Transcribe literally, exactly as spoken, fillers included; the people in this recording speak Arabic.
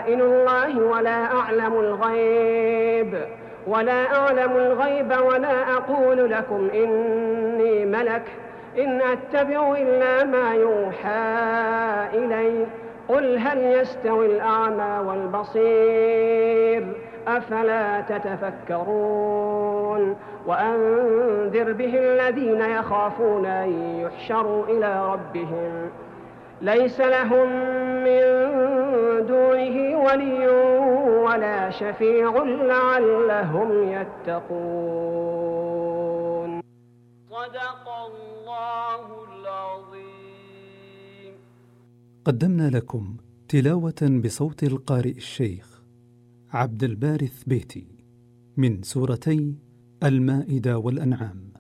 خزائن الله ولا أعلم الغيب ولا أعلم الغيب ولا أقول لكم إني ملك إن أتبع إلا ما يوحى إلي قل هل يستوي الأعمى والبصير أفلا تتفكرون وأنذر به الذين يخافون أن يحشروا إلى ربهم ليس لهم من دونه ولي ولا شفيع لعلهم يتقون. صدق الله العظيم. قدمنا لكم تلاوة بصوت القارئ الشيخ عبد الباري الثبيتي من سورتي المائدة والأنعام.